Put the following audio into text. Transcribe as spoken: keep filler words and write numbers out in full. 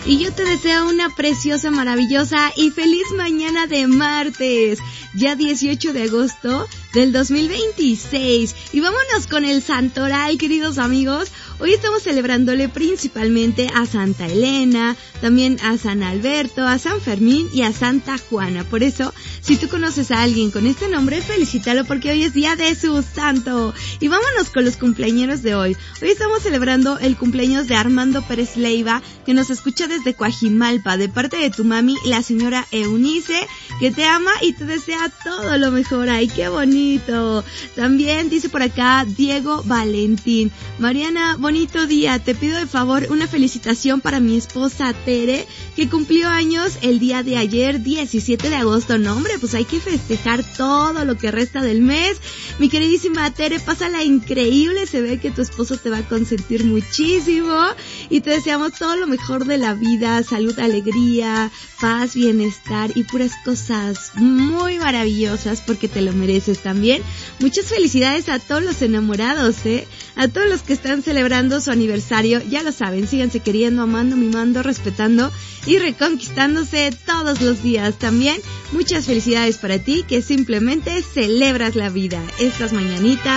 Y yo te deseo una preciosa, maravillosa y feliz mañana de martes, ya dieciocho de agosto del dos mil veintiséis. Y vámonos con el santoral, queridos amigos. Hoy estamos celebrándole principalmente a Santa Elena, también a San Alberto, a San Fermín y a Santa Juana. Por eso, si tú conoces a alguien con este nombre, felicítalo porque hoy es día de su santo. Y vámonos con los cumpleañeros de hoy. Hoy estamos celebrando el cumpleaños de Armando Pérez Leiva, que nos escucha desde Coajimalpa, de parte de tu mami, la señora Eunice, que te ama y te desea todo lo mejor. ¡Ay, qué bonito! También dice por acá Diego Valentín: Mariana, bonito día, te pido de favor una felicitación para mi esposa Tere, que cumplió años el día de ayer, diecisiete de agosto. No, hombre, pues hay que festejar todo lo que resta del mes. Mi queridísima Tere, pásala increíble, se ve que tu esposo te va a consentir muchísimo y te deseamos todo lo mejor de la vida, salud, alegría, paz, bienestar y puras cosas muy maravillosas porque te lo mereces también. Muchas felicidades a todos los enamorados, ¿eh? A todos los que están celebrando su aniversario, ya lo saben, síganse queriendo, amando, mimando, respetando y reconquistándose todos los días. También muchas felicidades para ti que simplemente celebras la vida estas mañanitas